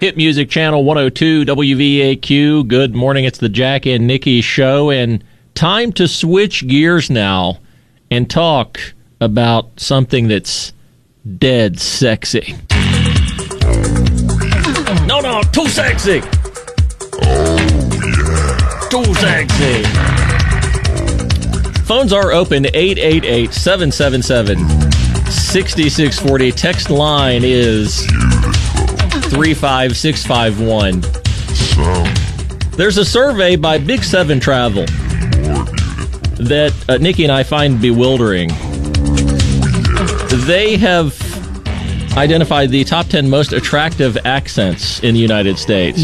Hit Music Channel 102 WVAQ. Good morning. It's the Jack and Nikki Show, and time to switch gears now and talk about something that's dead sexy. No, too sexy. Too sexy. Phones are open, 888-777-6640. Text line is 35651. There's a survey by Big 7 Travel that Nikki and I find bewildering. They have identified the top 10 most attractive accents in the United States.